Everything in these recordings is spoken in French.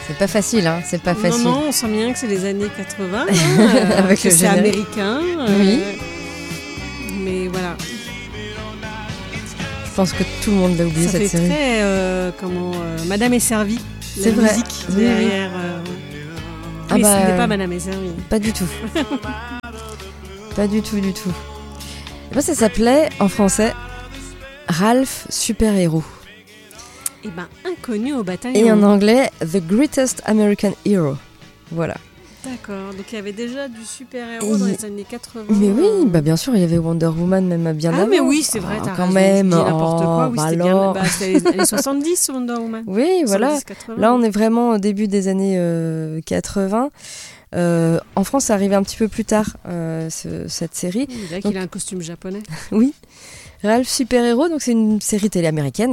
C'est pas facile, hein, c'est pas facile. Non, on sent bien que c'est les années 80, Avec le c'est générique. américain. Oui. Mais voilà. Je pense que tout le monde l'a oublié, Ça cette fait série. très, Madame est servie. C'est la vrai. musique Oui, derrière. Ah Mais bah, ce n'est pas Madame est servie. Pas du tout. Pas du tout, du tout. Et ben, ça s'appelait, en français, Ralph Super Héros. Eh ben, inconnu au bataillon. Et en anglais, The Greatest American Hero. Voilà. D'accord, donc il y avait déjà du super-héros dans les années 80. Mais oui, bah bien sûr, il y avait Wonder Woman même bien avant. Mais oui, c'est vrai, t'as quand raison, même. je dis n'importe quoi. Oui, bah c'était alors. bien. C'était les années 70, Wonder Woman. Oui, voilà. 70, Là, on est vraiment au début des années 80. En France, ça arrivait un petit peu plus tard, cette série. Il dirait qu'il a un costume japonais. Oui. Ralph Super Héros, donc c'est une série télé américaine,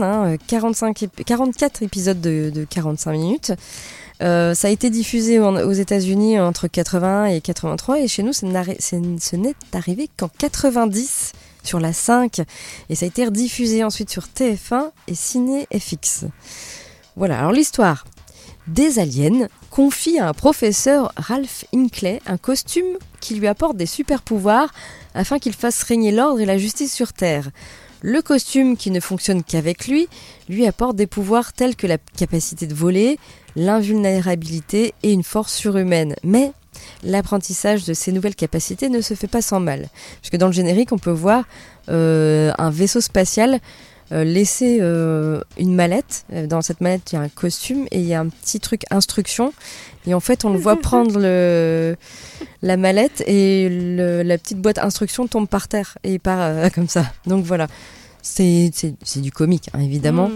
44 épisodes de 45 minutes. Ça a été diffusé aux États-Unis entre 81 et 83, et chez nous, ce n'est arrivé qu'en 90 sur la 5, et ça a été rediffusé ensuite sur TF1 et Ciné FX. Voilà, alors l'histoire. Des aliens confient à un professeur Ralph Hinckley un costume qui lui apporte des super-pouvoirs afin qu'il fasse régner l'ordre et la justice sur Terre. Le costume, qui ne fonctionne qu'avec lui apporte des pouvoirs tels que la capacité de voler, l'invulnérabilité et une force surhumaine. Mais l'apprentissage de ces nouvelles capacités ne se fait pas sans mal. Puisque dans le générique, on peut voir un vaisseau spatial laisser une mallette. Dans cette mallette, il y a un costume et il y a un petit truc instruction. Et en fait, on le voit prendre la mallette et la petite boîte instruction tombe par terre et il part comme ça. Donc voilà, c'est du comique, hein, évidemment.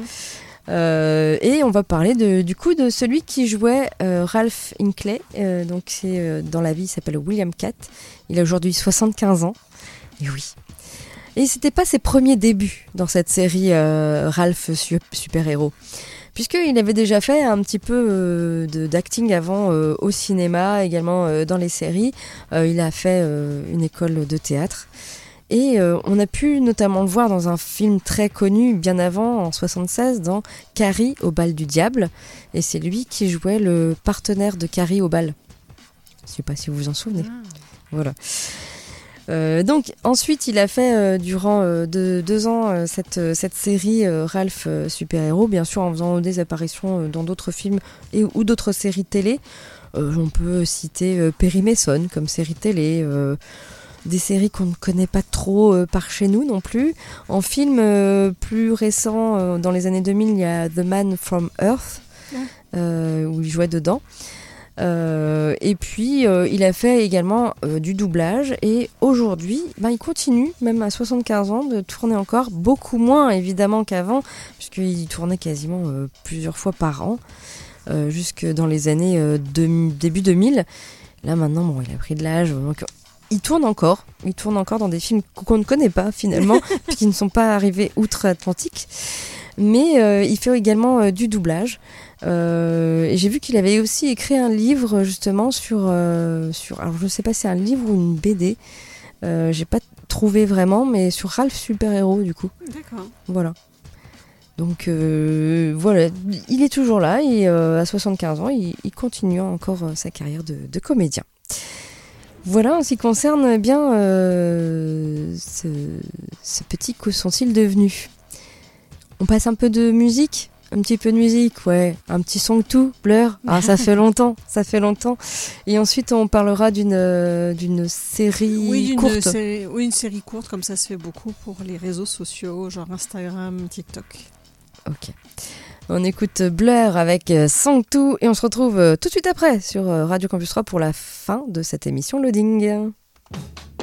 Et on va parler du coup de celui qui jouait Ralph Hinckley. Donc c'est dans la vie, il s'appelle William Katt. Il a aujourd'hui 75 ans. Et oui. Et c'était pas ses premiers débuts dans cette série Ralph Super Héros, puisqu'il avait déjà fait un petit peu d'acting avant au cinéma, également dans les séries. Il a fait une école de théâtre. Et on a pu notamment le voir dans un film très connu, bien avant, en 1976, dans Carrie au bal du diable. Et c'est lui qui jouait le partenaire de Carrie au bal. Je ne sais pas si vous vous en souvenez. Voilà. Donc ensuite il a fait durant 2 ans cette série Ralph Super Héros, bien sûr en faisant des apparitions dans d'autres films ou d'autres séries télé. On peut citer Perry Mason comme série télé, des séries qu'on ne connaît pas trop par chez nous non plus. En film plus récent, dans les années 2000, il y a The Man from Earth, où il jouait dedans. Et puis il a fait également du doublage, et aujourd'hui il continue même à 75 ans de tourner encore, beaucoup moins évidemment qu'avant puisqu'il tournait quasiment plusieurs fois par an jusque dans les années début 2000. Là maintenant il a pris de l'âge, donc il tourne encore dans des films qu'on ne connaît pas finalement puisqu'ils ne sont pas arrivés outre-Atlantique, mais il fait également du doublage. Et j'ai vu qu'il avait aussi écrit un livre justement sur alors je sais pas si c'est un livre ou une BD, j'ai pas trouvé vraiment, mais sur Ralph Super Héros du coup. D'accord. Voilà. Donc voilà, il est toujours là et à 75 ans, il continue encore sa carrière de comédien. Voilà en ce qui concerne bien ce petit que sont-ils devenus. On passe un peu de musique. Un petit peu de musique, ouais. Un petit song tout, Blur. Ah, ça fait longtemps. Et ensuite, on parlera d'une série courte. Une série courte, comme ça se fait beaucoup pour les réseaux sociaux, genre Instagram, TikTok. Ok. On écoute Blur avec Song 2 et on se retrouve tout de suite après sur Radio Campus 3 pour la fin de cette émission Loading.